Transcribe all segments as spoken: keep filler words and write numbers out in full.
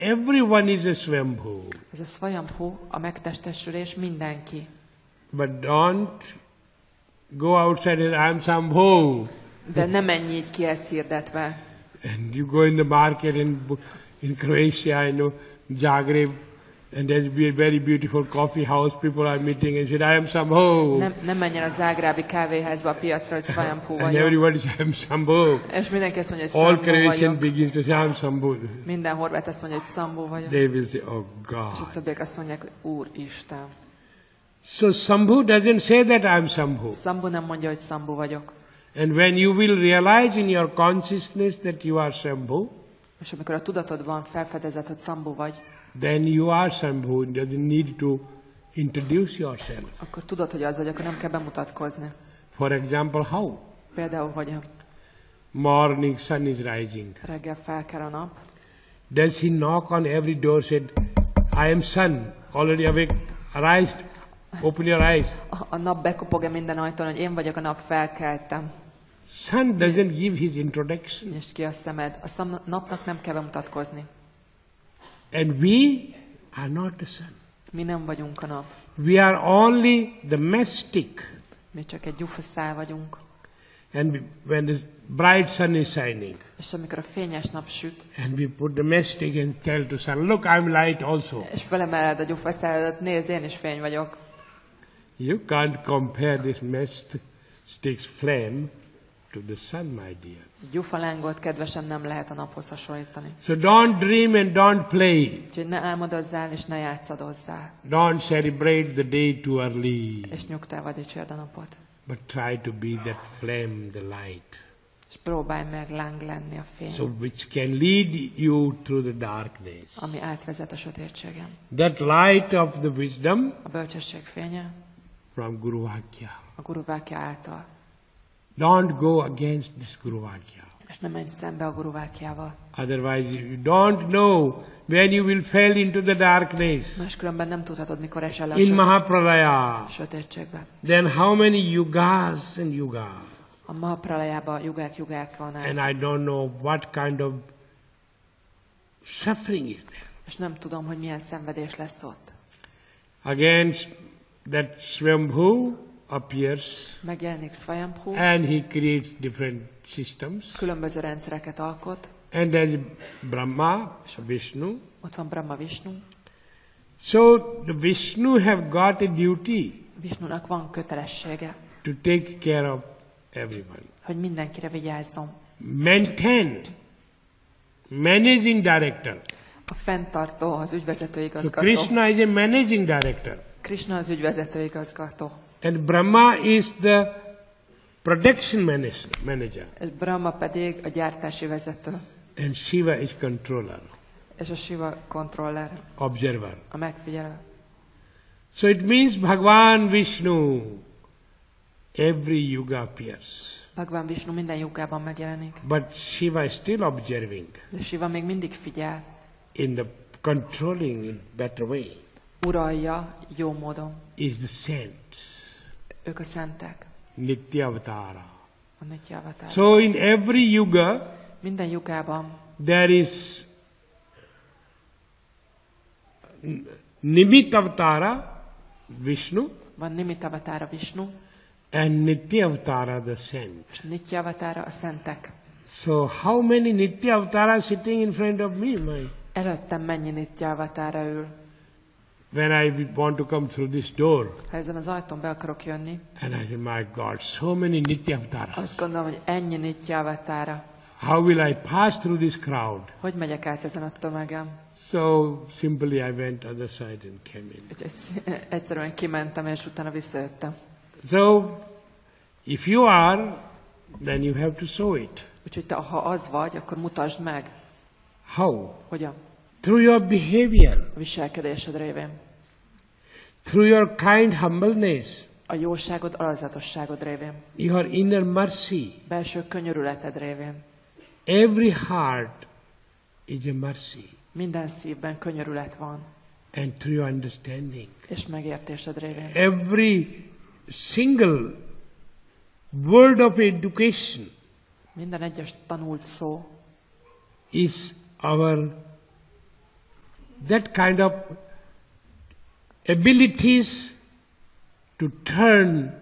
Everyone is a Swambhu. Ez a Swayambhu, a megtestesülés mindenki. But don't go outside and I'm Shambhu. De nem menj így ki ezt hirdetve. And you go in the market in, in Croatia, I know, Zagreb, and there's a very beautiful coffee house, people are meeting and said, I am Shambhu. Nem, nem menj el a zágrábi kávéházba a piacra, hogy Swayambhu And vagyok. everybody says, I am Shambhu. És mindenki azt mondja, hogy All Shambhu Croatian vagyok. begins to say, I am Shambhu. Minden horvát azt mondja, hogy Shambhu vagyok. They will say, oh És a God. többiek azt mondják, hogy Úristen. So Shambhu doesn't say that I am Shambhu. Shambhu nem mondja, hogy Shambhu vagyok. And when you will realize in your consciousness that you are Shambhu, És amikor a tudatodban felfedezed, hogy Shambhu vagy, then you are Shambhu. You doesn't need to introduce yourself. akkor tudod, hogy az vagy, akkor nem kell bemutatkozni. For example, how? Például, hogy a Morning sun is rising. reggel felkel a nap, Does he knock on every door, said, I am sun, already awake, arise, open your eyes. a, a nap bekopog-e minden ajtón, hogy én vagyok a nap, felkeltem. Sun doesn't give his introduction. Nyisd ki a szemed. A szam, napnak nem kell bemutatkozni. And we are not the sun. Mi nem vagyunk a nap. We are only the mastic. Mi csak egy gyufaszál vagyunk. And we, when the bright sun is shining, És amikor a fényes nap süt, and we put the mastic and tell to sun, look, I'm light also. és felemeled a gyufaszáladat, nézd, én is fény vagyok. You can't compare this mastic's flame to the sun, my dear. Gyufalángot, kedvesem, nem lehet a naphoz hasonlítani. So don't dream and don't play. Úgyhogy ne álmodozzál, és ne játszadozzál. Don't celebrate the day too early. És nyugtával dicsérd a napot. But try to be that flame, the light. És próbálj meg láng lenni a fény, So which can lead you through the darkness. ami átvezet a sötétségen. That light of the wisdom A bölcsesség fénye from Guru Vakya. a Guru Vakya által. Don't go against this Guru Vakya. És ne menj szembe a Guru Vakyával. Otherwise you don't know when you will fall into the darkness. Máskülönben nem tudhatod, mikor esel le a In sötét- Mahapralaya. sötétségbe. Then how many yugas and yugas. A Mahapralajában jugák jugák van el. And I don't know what kind of suffering is there. És nem tudom, hogy milyen szenvedés lesz ott. Again, that Swambhu appears Megjelenik Swayambhu, and he creates different systems. különböző rendszereket alkot. And then Brahma, Vishnu. Ott van Brahma, Vishnu. So the Vishnu have got a duty Vishnunak van kötelessége, to take care of everyone. hogy mindenkire vigyázzon. Maintain, managing director. A fenntartó, az ügyvezető So igazgató. Krishna is a managing director. Krishna az ügyvezető igazgató. And Brahma is the production manage- manager. És Brahma pedig a gyártási vezető. And Shiva is controller, És a Shiva kontroller, observer. a megfigyelő. So it means Bhagavan Vishnu, every yuga appears. Bhagavan Vishnu minden jugában megjelenik. But Shiva is still observing De Shiva még mindig figyel, in the controlling in better way. uralja jó módon. Is the saints, Ők a szentek, Nitya Avatara. a Nitya Avatar. So in every yuga Minden jugában there is Nimitta Avatara, Vishnu, van Nimitta Avatára Vishnu, and Nitya Avatara, the saint. és Nitya Avatára a szentek. So how many Nitya Avatara sitting in front of me? My, Előttem mennyi Nitya Avatára ül. when I want to come through this door, Ha ezen az ajtón be akarok jönni, and I say, my God, so many Nitya azt Avataras. gondolom, hogy ennyi Nitya Avatára. How will I pass through this crowd? Hogy megyek át ezen a tömegen? So simply I went other side and came in. Úgyhogy sz- egyszerűen kimentem, és utána visszajöttem. So if you are, then you have to show it. Úgyhogy te, ha az vagy, akkor mutasd meg, How? hogyan. Through your behavior, A viselkedésed révén. through your kind humbleness, A jóságod, alázatosságod révén. your inner mercy. Belső könyörületed révén. Every heart is a mercy. Minden szívben könyörület van, And through your understanding. és megértésed révén. Every single word of education Minden egyes tanult szó is our that kind of abilities to turn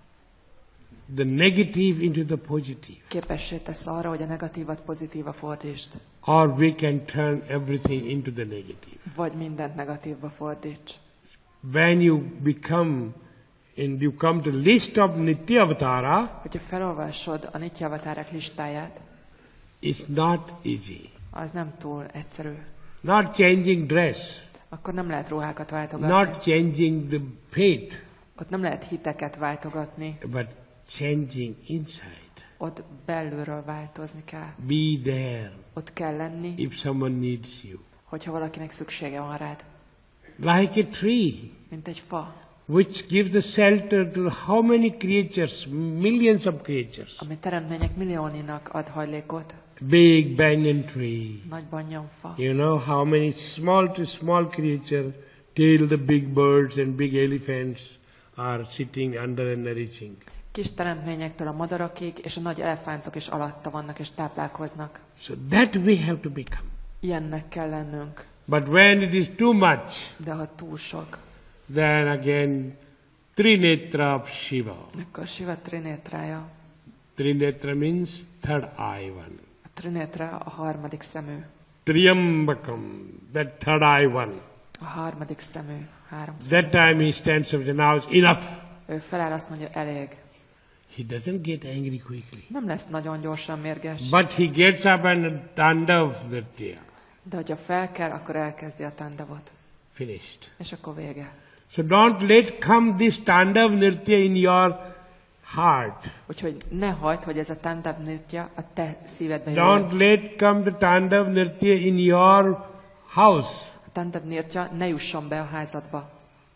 the negative into the positive. Képessé tesz arra, hogy a negatívat pozitíva fordítsd. Or we can turn everything into the negative. Vagy mindent negatívba fordíts. When you become, and you come to the list of Nitya Avatara, Hogyha felolvasod a Nitya Avatárák listáját, it's not easy. az nem túl egyszerű. Not changing dress, Akkor nem lehet ruhákat váltogatni. not changing the faith, Ott nem lehet hiteket váltogatni. but changing inside. Ott belülről változni kell. Be there Ott kell lenni, if someone needs you. hogyha valakinek szüksége van rád. Like a tree, Mint egy fa, which gives the shelter to how many creatures, millions of creatures. ami teremtmények millióninak ad hajlékot. Big banyan tree. Nagy banyanfa. You know how many small to small creature till the big birds and big elephants are sitting under and nourishing. Kis teremtményektől a madarakig, és a nagy elefántok is alatta vannak és táplálkoznak. So that we have to become. Ilyennek kell lennünk. But when it is too much, De ha túl sok, then again Trinetra of Shiva. akkor Shiva Trinétrája. Trinetra means third eye one. A Trinétra a harmadik szemű. Triambakam, that third eye one. A harmadik szemű. Három szemű. That time he stands up and now it's enough. Ő feláll, azt mondja, elég. He doesn't get angry quickly. Nem lesz nagyon gyorsan mérges. But he gets up and Tandav Nritya. De hogyha fel kell, akkor elkezdi a tandavot. Finished. És akkor vége. So don't let come this Tandav Nritya in your heart. Úgyhogy ne hagyd, hogy ez a tandav nritya a te szívedbe Don't jöjjön. let come the Tandav Nritya in your house. A tandav nritya ne jusson be a házadba.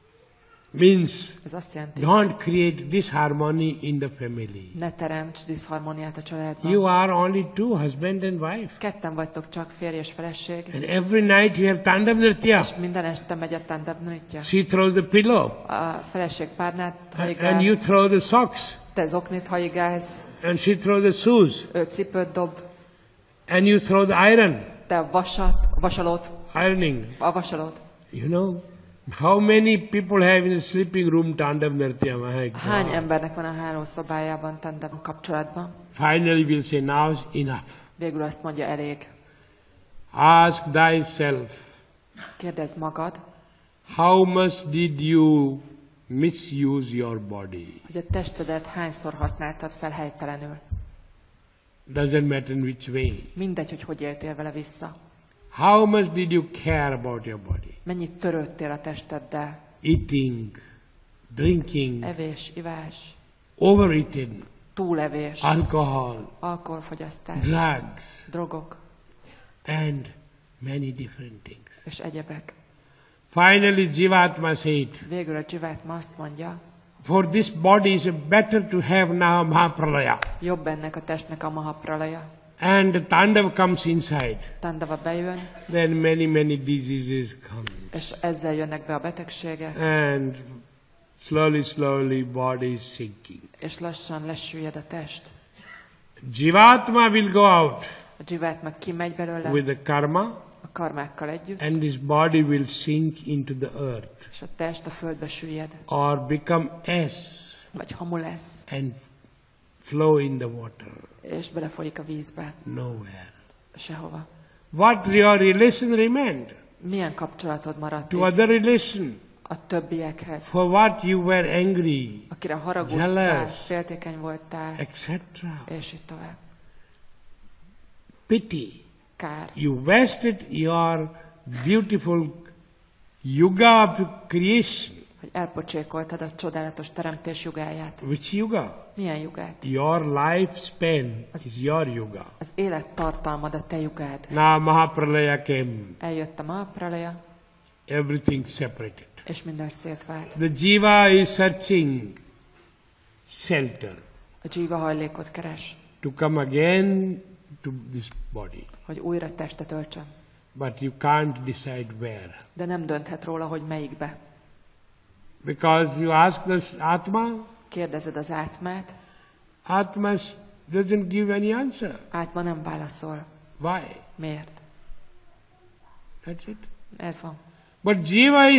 Means Ez azt jelenti, don't create disharmony in the family. ne teremts diszharmóniát a családban. You are only two, husband and wife. Ketten vagytok csak, férj és feleség. And every night you have Tandav Nritya. És minden este megy a tandav nritya. She throws the pillow. A feleség párnát And hajigál, you throw the socks. te zoknit hajigálsz, And she throws the shoes. ő cipőt dob, And you throw the iron. te a vasat, a vasalót, Ironing. a vasalót. You know, how many people have in the sleeping room Tandav Nritya? My God. Hány embernek van a hálószobájában tandav kapcsolatban? Finally we'll say, now is enough. Végül azt mondja, elég. Ask thyself, Kérdezd magad, how much did you misuse your body? hogy a testedet hányszor használtad fel helytelenül. Doesn't matter in which way. Mindegy, hogy hogy éltél vele vissza. How much did you care about your body? Mennyit törődtél a testeddel. Eating, drinking, Evés, ivás, overeating, túlevés, alcohol, alkoholfogyasztás, drugs, drogok and many different things. és egyebek. Finally, Jivatma said, Végül a Jivatma azt mondja, for this body is better to have now Mahapralaya. jobb ennek a testnek a mahapralaja. And the Tandav comes inside. Tandava bejön, Then many, many diseases come. és ezzel jönnek be a betegségek, And slowly, slowly body is sinking. és lassan lesüllyed a test. Jivatma will go out A Jivatma kimegy belőle with the karma, a karmákkal együtt, and this body will sink into the earth és a test a földbe süllyed, or become ash vagy hamu lesz, and flow in the water. és belefolyik a vízbe, Nowhere. sehova. What your relation remained Milyen kapcsolatod maradt to itt other relation? a többiekhez, For what you were angry, akire haragudtál, jealous, féltékeny voltál, et cetera. és így tovább. Pity. Kár. You wasted your beautiful yuga of creation. Hogy elpocsékoltad a csodálatos teremtés jugáját. Which yuga? Milyen jugát? Your lifespan is your yuga. Az élettartalmad a te jugád. Now Mahapralaya came. Eljött a Mahapralaya, Everything separated. és minden szétvált. The jiva is searching shelter A Jiva hajlékot keres, to come again to this body. hogy újra testet öltsön. But you can't decide where. De nem dönthet róla, hogy melyikbe. Because you ask this Atma, Kérdezed az átmát, Atma doesn't give any answer. átma nem válaszol. Why? Miért? That's it. Ez van. But jiva is